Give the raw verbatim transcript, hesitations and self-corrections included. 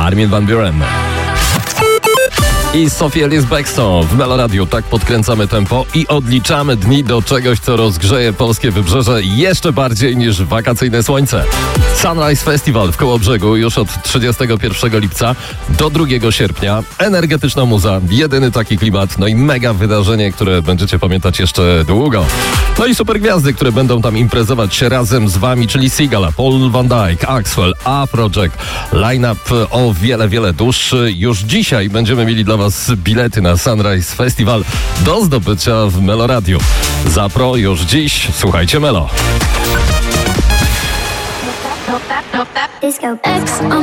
Armin van Buuren i Sophie Ellis Bextor w Meloradiu. Tak podkręcamy tempo i odliczamy dni do czegoś, co rozgrzeje polskie wybrzeże jeszcze bardziej niż wakacyjne słońce. Sunrise Festival w Kołobrzegu już od trzydziestego pierwszego lipca do drugiego sierpnia. Energetyczna muza, jedyny taki klimat, no i mega wydarzenie, które będziecie pamiętać jeszcze długo. No i super gwiazdy, które będą tam imprezować się razem z wami, czyli Sigala, Paul van Dyk, Axwell, A-Project. Line-up o wiele, wiele dłuższy. Już dzisiaj będziemy mieli dla was bilety na Sunrise Festival do zdobycia w Meloradiu. Zapro już dziś. Słuchajcie Melo. Disco.